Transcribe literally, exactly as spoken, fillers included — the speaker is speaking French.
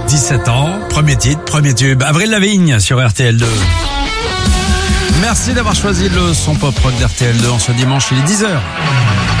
dix-sept ans, premier titre, premier tube. Avril Lavigne sur R T L deux. Merci d'avoir choisi le son pop rock d'R T L deux en ce dimanche, il est dix heures.